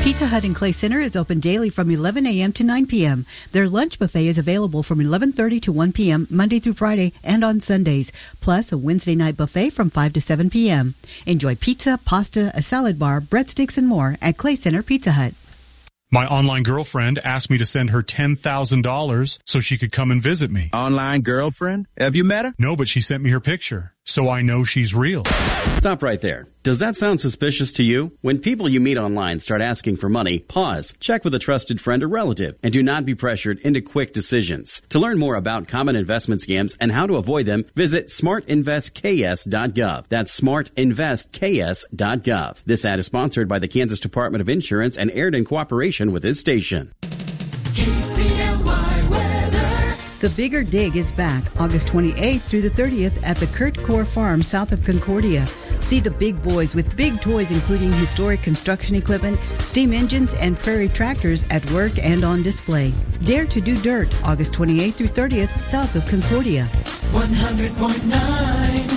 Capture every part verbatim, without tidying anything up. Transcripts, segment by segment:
Pizza Hut in Clay Center is open daily from eleven a.m. to nine p.m. Their lunch buffet is available from eleven thirty to one p.m. Monday through Friday and on Sundays, plus a Wednesday night buffet from five to seven p.m. Enjoy pizza, pasta, a salad bar, breadsticks, and more at Clay Center Pizza Hut. My online girlfriend asked me to send her ten thousand dollars so she could come and visit me. Online girlfriend? Have you met her? No, but she sent me her picture, so I know she's real. Stop right there. Does that sound suspicious to you? When people you meet online start asking for money, pause, check with a trusted friend or relative, and do not be pressured into quick decisions. To learn more about common investment scams and how to avoid them, visit smart invest k s dot gov. That's smart invest k s dot gov. This ad is sponsored by the Kansas Department of Insurance and aired in cooperation with this station. K C L Y weather. The Bigger Dig is back August twenty-eighth through the thirtieth at the Kurt Core Farm south of Concordia. See the big boys with big toys including historic construction equipment, steam engines, and prairie tractors at work and on display. Dare to do dirt August twenty-eighth through thirtieth south of Concordia. one hundred point nine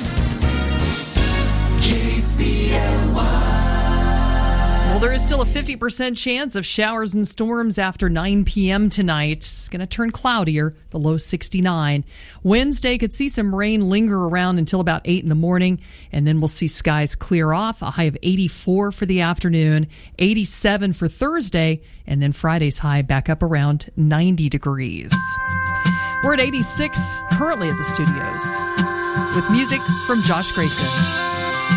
K C L Y. Well, there is still a fifty percent chance of showers and storms after nine p.m. tonight. It's going to turn cloudier, the low sixty-nine. Wednesday could see some rain linger around until about eight in the morning, and then we'll see skies clear off, a high of eighty-four for the afternoon, eighty-seven for Thursday, and then Friday's high back up around ninety degrees. We're at eighty-six currently at the studios with music from Josh Grayson.